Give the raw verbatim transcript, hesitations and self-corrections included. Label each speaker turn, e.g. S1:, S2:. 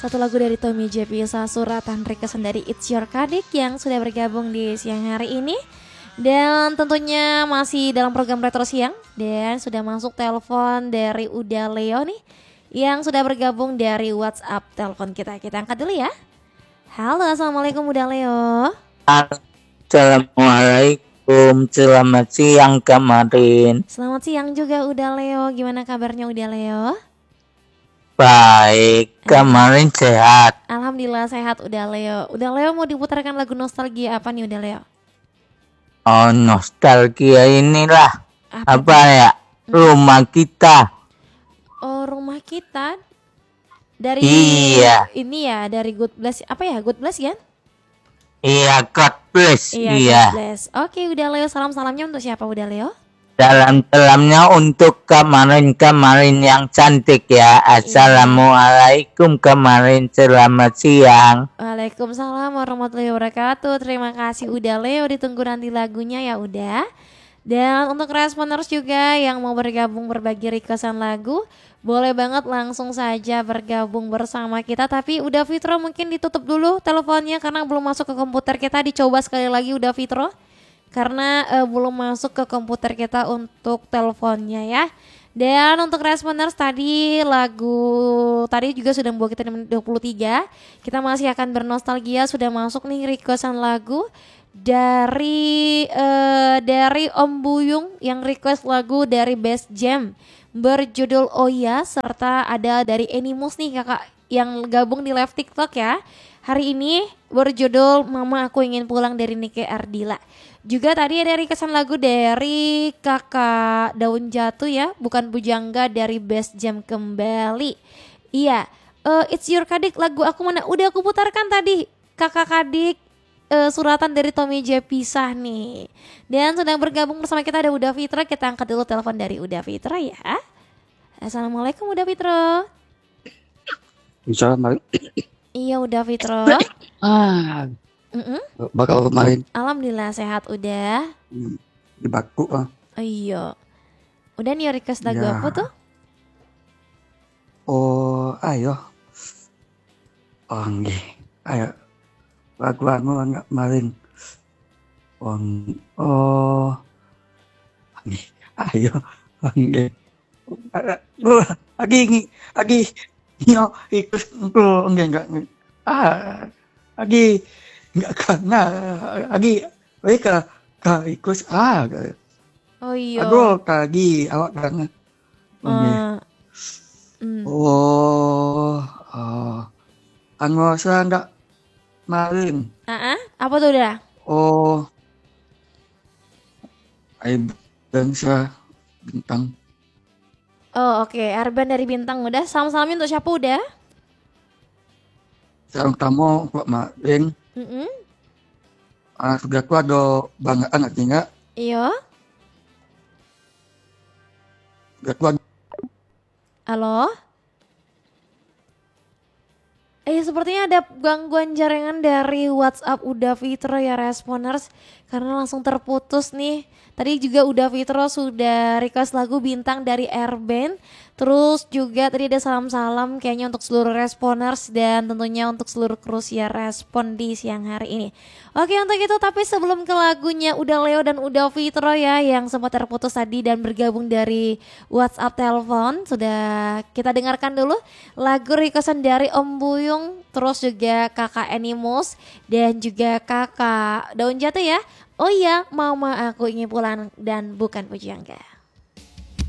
S1: Satu lagu dari Tommy J Pisa, suratan requestan dari It's Your Kadik yang sudah bergabung di siang hari ini. Dan tentunya masih dalam program Retro Siang. Dan sudah masuk telepon dari Uda Leo nih, yang sudah bergabung dari WhatsApp telepon kita. Kita angkat dulu ya. Halo, assalamualaikum Uda Leo.
S2: Assalamualaikum, selamat siang kemarin.
S1: Selamat siang juga Uda Leo. Gimana kabarnya Uda Leo?
S2: Baik, kemarin sehat.
S1: Alhamdulillah sehat Uda Leo. Uda Leo mau diputarkan lagu nostalgia apa nih Uda Leo?
S2: Oh, nostalgia inilah
S1: Apa,
S2: apa ya? Rumah kita.
S1: Oh, rumah kita dari
S2: Iya.
S1: ini ya, dari God Bless. Apa ya? God Bless kan?
S2: Iya, God bless.
S1: Iya,
S2: Iya.
S1: God Bless. Oke, Uda Leo, salam-salamnya untuk siapa Uda Leo?
S2: Dalam-dalamnya untuk kemarin-kemarin yang cantik ya. Assalamualaikum kemarin, selamat siang.
S1: Waalaikumsalam warahmatullahi wabarakatuh. Terima kasih Uda Leo, ditunggu nanti lagunya ya Uda. Dan untuk responers juga yang mau bergabung berbagi requestan lagu, boleh banget langsung saja bergabung bersama kita. Tapi Uda Fitro mungkin ditutup dulu teleponnya karena belum masuk ke komputer kita. Dicoba sekali lagi Uda Fitro, karena uh, belum masuk ke komputer kita untuk teleponnya ya. Dan untuk responers tadi lagu tadi juga sudah membawa kita di menit dua puluh tiga. Kita masih akan bernostalgia, sudah masuk nih requestan lagu dari uh, dari Om Buyung yang request lagu dari Best Jam berjudul Oh Ya, serta ada dari Animus nih kakak yang gabung di live TikTok ya. Hari ini berjudul Mama Aku Ingin Pulang dari Nike Ardila. Juga tadi ada requestan lagu dari kakak Daun Jatuh ya, bukan Bujangga, dari Best Jam kembali. Iya, uh, It's Your Kadik, lagu aku mana udah aku putarkan tadi. Kakak Kadik, uh, suratan dari Tommy J Pisah nih. Dan sedang bergabung bersama kita ada Uda Fitra. Kita angkat dulu telepon dari Uda Fitra ya. Assalamualaikum Uda Fitra.
S3: Assalamualaikum.
S1: Iya Uda Fitra.
S3: Ah,
S1: Mm-mm.
S3: bakal kemarin
S1: Alhamdulillah sehat udah.
S3: hmm, di baku ah.
S1: Iya. Udah nih request lagu
S3: Ya.
S1: apa tuh?
S3: Oh, ayo. Oh, nggih. Ayo. Lagu anu enggak kemarin. Oh, oh. Nggih. Ayo. Oh, nggih. Oh, lagi lagi yo ikut engko nggih enggak. Ah, lagi enggak karena lagi mereka ka ikut ah.
S1: Oh iya.
S3: Aduh, lagi awak kan.
S1: Uh, mm.
S3: Oh, oh. Anu saya enggak maling.
S1: Ah, apa tuh udah?
S3: Oh, ai bangsa bintang.
S1: Oh oke, okay. Arban dari Bintang udah. Salam-salamnya untuk siapa udah?
S3: Sarung tamu kok maling.
S1: Mm-mm.
S3: Ah, sudah ku ada banggaan artinya.
S1: Iya.
S3: Sudah ku ada.
S1: Halo? Eh sepertinya ada gangguan jaringan dari WhatsApp Uda Fitro ya responers, karena langsung terputus nih. Tadi juga Uda Fitro sudah request lagu Bintang dari Airband. Terus juga tadi ada salam-salam kayaknya untuk seluruh responers dan tentunya untuk seluruh krusia respon di siang hari ini. Oke untuk itu, tapi sebelum ke lagunya Uda Leo dan Uda Fitro ya yang sempat terputus tadi dan bergabung dari WhatsApp telepon, sudah kita dengarkan dulu lagu requestan dari Om Buyung, terus juga kakak Animus dan juga kakak Daun Jatuh ya. Oh iya, Mama Aku Ingin Pulang dan Bukan Pujangga.